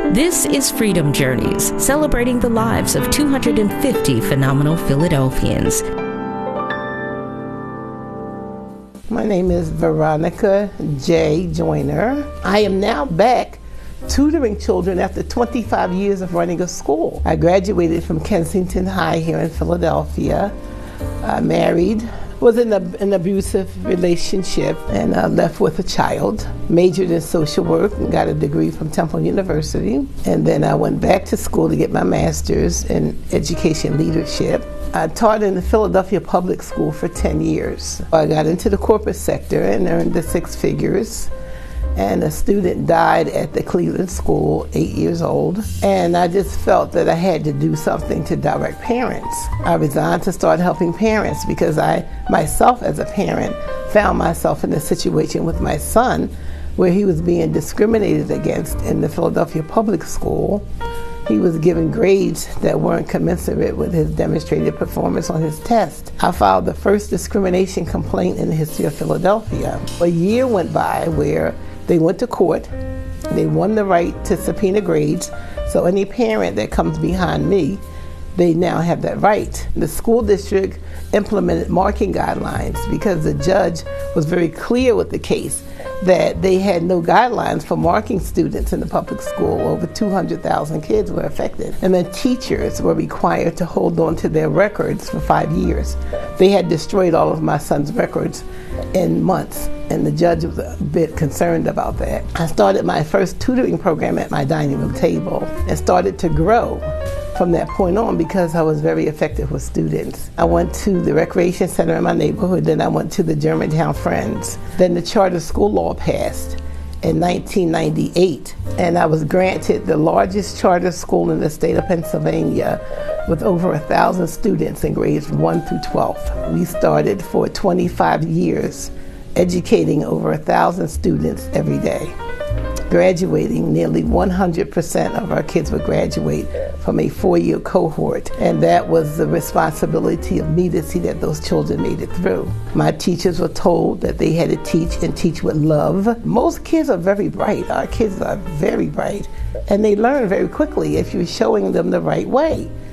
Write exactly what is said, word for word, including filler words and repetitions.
This is Freedom Journeys, celebrating the lives of two hundred fifty phenomenal Philadelphians. My name is Veronica J. Joyner. I am now back tutoring children after twenty-five years of running a school. I graduated from Kensington High here in Philadelphia. I married, was in a, an abusive relationship, and uh, left with a child. Majored in social work and got a degree from Temple University. And then I went back to school to get my master's in education leadership. I taught in the Philadelphia Public School for ten years. I got into the corporate sector and earned the six figures. And a student died at the Cleveland School, eight years old. And I just felt that I had to do something to direct parents. I resigned to start helping parents because I, myself as a parent, found myself in a situation with my son where he was being discriminated against in the Philadelphia Public School. He was given grades that weren't commensurate with his demonstrated performance on his test. I filed the first discrimination complaint in the history of Philadelphia. A year went by where they went to court. They won the right to subpoena grades. So any parent that comes behind me, they now have that right. The school district implemented marking guidelines because the judge was very clear with the case that they had no guidelines for marking students in the public school. Over two hundred thousand kids were affected. And then teachers were required to hold on to their records for five years. They had destroyed all of my son's records in months, and the judge was a bit concerned about that. I started my first tutoring program at my dining room table and started to grow from that point on because I was very effective with students. I went to the recreation center in my neighborhood, then I went to the Germantown Friends. Then the charter school law passed in nineteen ninety-eight, and I was granted the largest charter school in the state of Pennsylvania with over a thousand students in grades one through twelve. We started for twenty-five years, educating over a thousand students every day. Graduating, nearly one hundred percent of our kids would graduate from a four-year cohort, and that was the responsibility of me to see that those children made it through. My teachers were told that they had to teach and teach with love. Most kids are very bright. Our kids are very bright, and they learn very quickly if you're showing them the right way.